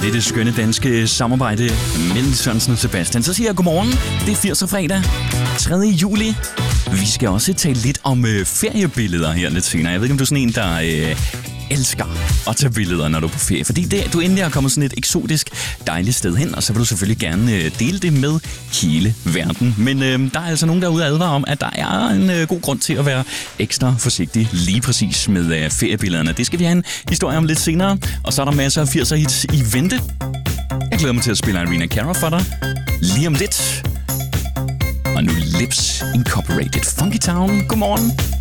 det er det skønne danske samarbejde mellem Sørensen og Sebastian. Så siger jeg godmorgen. Det er 80'er fredag, 3. juli. Vi skal også tale lidt om feriebilleder her lidt senere. Jeg ved ikke, om du er sådan en, der elsker at tage billeder, når du er på ferie. Fordi du endelig har kommet sådan et eksotisk, dejligt sted hen, og så vil du selvfølgelig gerne dele det med hele verden. Men der er altså nogen derude, der advarer om, at der er en god grund til at være ekstra forsigtig lige præcis med feriebillederne. Det skal vi have en historie om lidt senere, og så er der masser af 80'er hits i vente. Jeg glæder mig til at spille Irina Cara for dig lige om lidt. Og nu Lips Incorporated, Funky Town. Godmorgen.